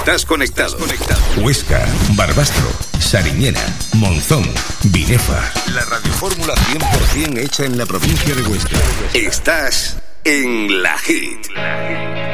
Estás conectado. Huesca, Barbastro, Sariñena, Monzón, Binefa. La radiofórmula 100% hecha en la provincia de Huesca. Estás en La Hit.